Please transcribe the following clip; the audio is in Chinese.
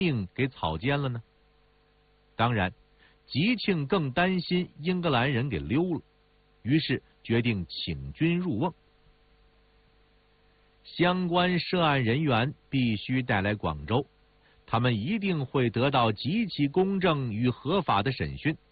命给草菅了呢？当然，吉庆更担心英格兰人给溜了，于是决定请军入瓮。相关涉案人员必须带来广州，他们一定会得到极其公正与合法的审讯。